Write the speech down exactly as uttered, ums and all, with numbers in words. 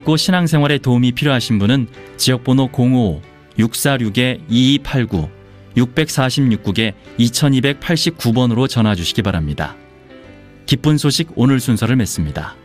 고 신앙생활에 도움이 필요하신 분은 지역번호 공오오 육사육 이이팔구 육사육 구 이이팔구 번으로 전화 주시기 바랍니다. 기쁜 소식 오늘 순서를 맺습니다.